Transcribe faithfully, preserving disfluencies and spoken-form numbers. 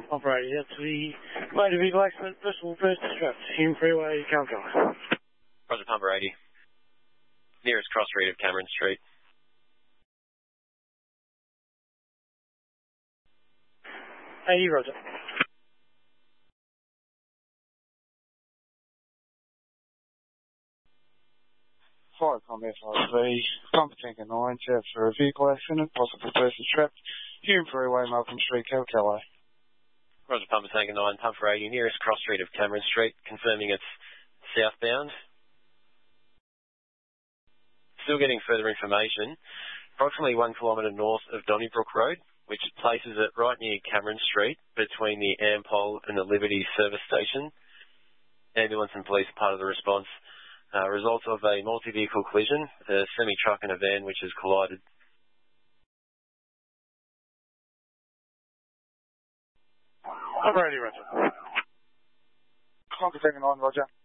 Operator, that's the motor vehicle accident, Bristol first distract, Hume Freeway, Calcutta. Roger, Pumper eighty. Nearest cross street of Cameron Street. eighty, Roger. Fire Combat five V, Pumper Tanker nine, south for a vehicle accident, possible person trapped, Hume Freeway, Malcolm Street, Calcutta. Roger, Pumper Tanker nine, Pumper eighty, nearest cross street of Cameron Street, confirming it's southbound. Still getting further information. Approximately one kilometre north of Donnybrook Road, which places it right near Cameron Street, between the Ampol and the Liberty service station. Ambulance and police are part of the response. Uh, result of a multi-vehicle collision, a semi-truck and a van which has collided. Operator, Roger. Pumper Tanker nine, Roger.